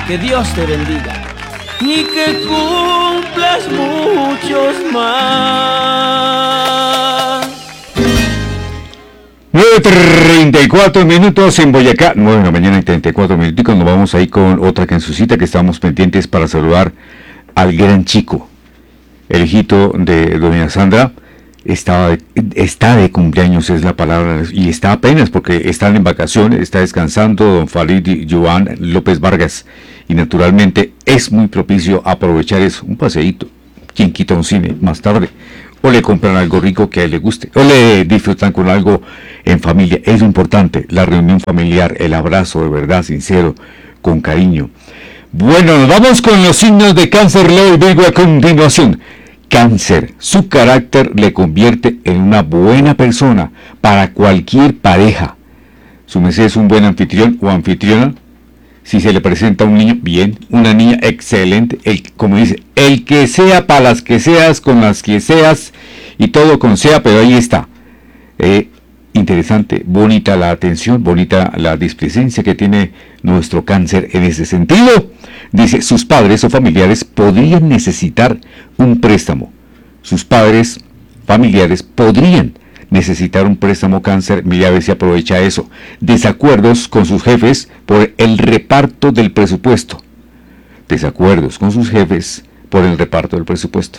Que Dios te bendiga y que cumplas muchos más. 9:34 minutos en Boyacá, 9 de la mañana y 34 minutos. Nos vamos ahí con otra cancioncita que estamos pendientes para saludar al gran Chico, el hijito de doña Sandra. Está de cumpleaños, es la palabra, y está apenas porque están en vacaciones, está descansando don Farid Joan López Vargas, y naturalmente es muy propicio aprovechar eso, un paseíto, quien quita un cine más tarde, o le compran algo rico que a él le guste, o le disfrutan con algo en familia. Es lo importante, la reunión familiar, el abrazo de verdad, sincero, con cariño. Bueno, nos vamos con los signos de Cáncer, Leo y Virgo a continuación. Cáncer, su carácter le convierte en una buena persona para cualquier pareja. Su merced es un buen anfitrión o anfitriona. Si se le presenta un niño, bien, una niña, excelente. Como dice, el que sea para las que seas, con las que seas, y todo con sea, pero ahí está. Interesante, bonita la atención, bonita la displicencia que tiene nuestro Cáncer en ese sentido. Dice, sus padres o familiares podrían necesitar un préstamo. Sus padres, familiares podrían necesitar un préstamo, Cáncer. Mira a ver si aprovecha eso. Desacuerdos con sus jefes por el reparto del presupuesto. Desacuerdos con sus jefes por el reparto del presupuesto.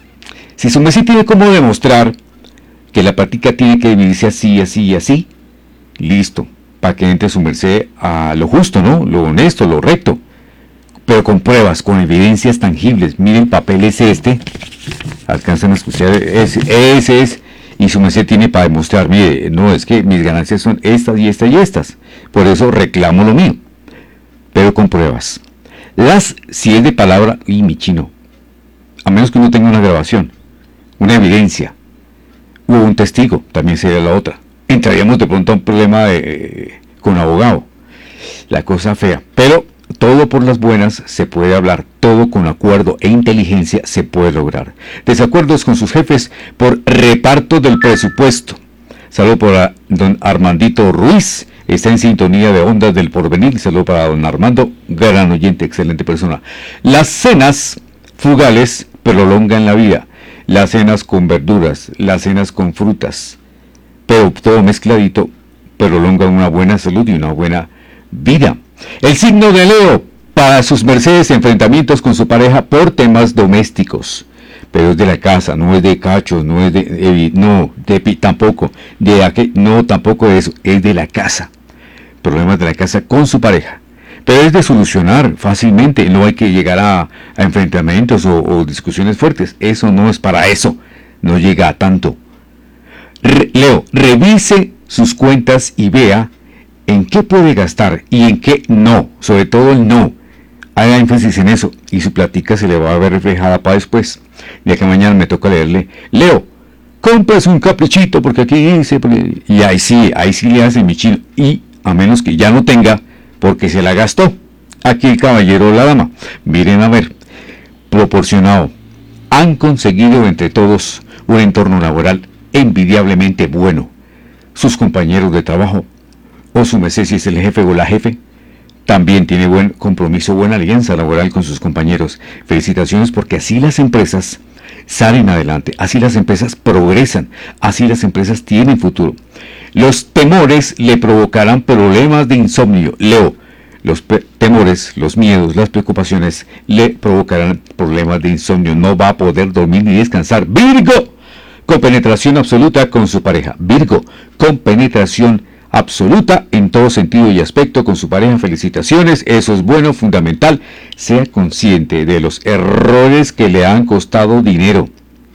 Si su merced tiene cómo demostrar que la práctica tiene que dividirse así, así y así, listo, para que entre su merced a lo justo, ¿no? Lo honesto, lo recto, pero con pruebas, con evidencias tangibles. Miren, el papel es este, alcanzan a escuchar, ese es, y su merced tiene para demostrar, mire, no, es que mis ganancias son estas y estas y estas, por eso reclamo lo mío, pero con pruebas. Si es de palabra, y mi chino, a menos que uno tenga una grabación, una evidencia, o un testigo, también sería la otra. Entraríamos de pronto a un problema con abogado. La cosa fea. Pero todo por las buenas se puede hablar. Todo con acuerdo e inteligencia se puede lograr. Desacuerdos con sus jefes por reparto del presupuesto. Saludo para don Armandito Ruiz. Está en sintonía de Ondas del Porvenir. Saludo para don Armando, gran oyente, excelente persona. Las cenas frugales prolongan la vida. Las cenas con verduras, las cenas con frutas, pero todo mezcladito, prolongan una buena salud y una buena vida. El signo de Leo, para sus mercedes, enfrentamientos con su pareja por temas domésticos, pero es de la casa, no es de cachos, no es tampoco de eso, es de la casa. Problemas de la casa con su pareja. Pero es de solucionar fácilmente, no hay que llegar a enfrentamientos o discusiones fuertes. Eso no es para eso, no llega a tanto. Leo, revise sus cuentas y vea en qué puede gastar y en qué no, sobre todo el no. Haga énfasis en eso y su plática se le va a ver reflejada para después. Ya que mañana me toca leerle, Leo, compras un caprichito porque aquí dice, y ahí sí le hace mi chino, y a menos que ya no tenga, porque se la gastó. Aquí el caballero o la dama, miren a ver, proporcionado, han conseguido entre todos un entorno laboral envidiablemente bueno. Sus compañeros de trabajo, o su merced si es el jefe o la jefe, también tiene buen compromiso, buena alianza laboral con sus compañeros. Felicitaciones, porque así las empresas salen adelante, así las empresas progresan, así las empresas tienen futuro. Los temores le provocarán problemas de insomnio. Leo, los temores, los miedos, las preocupaciones le provocarán problemas de insomnio. No va a poder dormir ni descansar. Virgo, compenetración absoluta con su pareja. Virgo, compenetración absoluta en todo sentido y aspecto con su pareja. Felicitaciones, eso es bueno, fundamental. Sea consciente de los errores que le han costado dinero.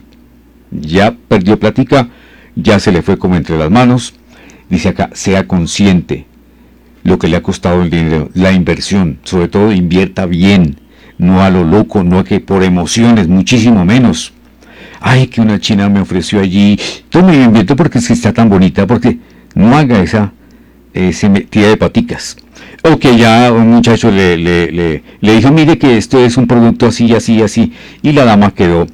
Ya perdió plática, ya se le fue como entre las manos. Dice acá, sea consciente lo que le ha costado el dinero, la inversión, sobre todo invierta bien, no a lo loco, no a que por emociones, muchísimo menos. Ay, que una china me ofreció allí, yo me invierto porque es que está tan bonita, porque no haga esa metida de paticas. O que ya un muchacho le dijo, mire que esto es un producto así, así, así, y la dama quedó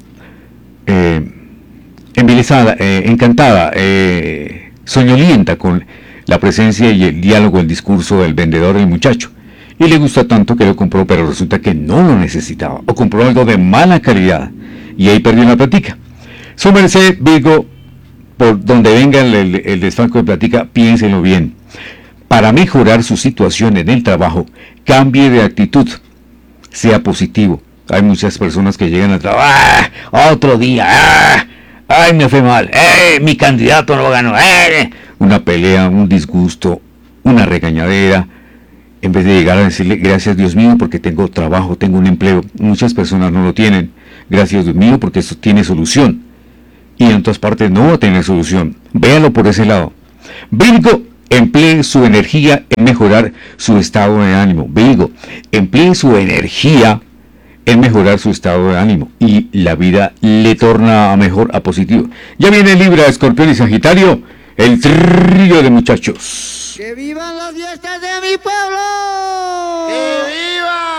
embelesada, encantada, soñolienta con la presencia y el diálogo, el discurso del vendedor, el muchacho. y le gusta tanto que lo compró, pero resulta que no lo necesitaba, o compró algo de mala calidad, y ahí perdió una platica. Su merced, Virgo, por donde venga el desfalco de platica, piénsenlo bien. Para mejorar su situación en el trabajo, cambie de actitud, sea positivo. Hay muchas personas que llegan al trabajo, otro día, ay, me fue mal, mi candidato no ganó, una pelea, un disgusto, una regañadera, en vez de llegar a decirle, gracias Dios mío porque tengo trabajo, tengo un empleo. Muchas personas no lo tienen, gracias Dios mío porque esto tiene solución, y en otras partes no va a tener solución. Véalo por ese lado. Virgo, emplee su energía en mejorar su estado de ánimo. Virgo, emplee su energía en mejorar su estado de ánimo, y la vida le torna a mejor, a positivo. Ya viene Libra, Escorpión y Sagitario, el trío de muchachos. ¡Que vivan las fiestas de mi pueblo!